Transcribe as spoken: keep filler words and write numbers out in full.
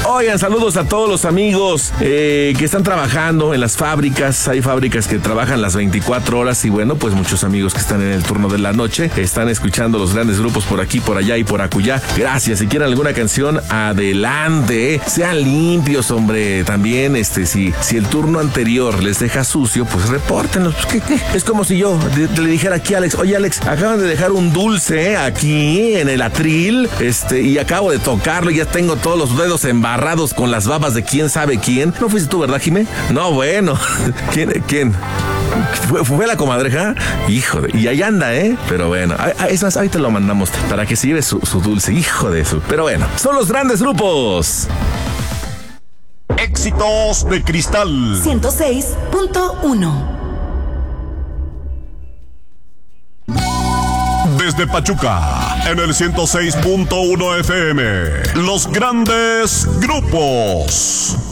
Oigan, saludos a todos los amigos eh, que están trabajando en las fábricas. Hay fábricas que trabajan las veinticuatro horas y bueno, pues muchos amigos que están en el turno de la noche están escuchando los grandes grupos por aquí, por allá y por acullá. Gracias. Si quieren alguna canción, adelante. Sean limpios, hombre. También, este, si, si el turno anterior les deja sucio, pues repórtenlos. Pues, ¿qué, qué? Es como si yo le, le dijera aquí a Alex, oye Alex, acaban de dejar un dulce aquí en el atril, este, y acabo de tocarlo y ya tengo todos los dedos embarrados con las babas de quién sabe quién. ¿No fuiste tú, verdad, Jimé? No, bueno. ¿Quién? ¿Quién? ¿Fue, fue la comadreja? Hijo de... Y ahí anda, ¿eh? Pero bueno, es más, ahorita lo mandamos para que se lleve su, su dulce. Hijo de su... Pero bueno, son los grandes grupos. Éxitos de Cristal ciento seis punto uno. Desde Pachuca, en el ciento seis punto uno F M, los grandes grupos.